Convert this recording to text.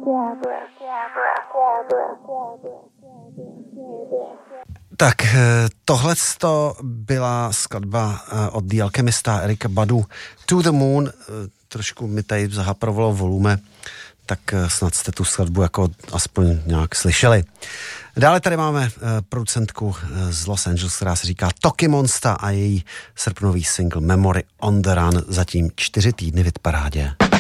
Tak tohle byla skladba od The Alchemista Erika Badu To the Moon. Trošku mi tady zahaprovalo volume, tak snad jste tu skladbu jako aspoň nějak slyšeli. Dále tady máme producentku z Los Angeles, která se říká Toki Monsta a její srpnový single Memory on the Run, zatím 4 týdny v hitparádě.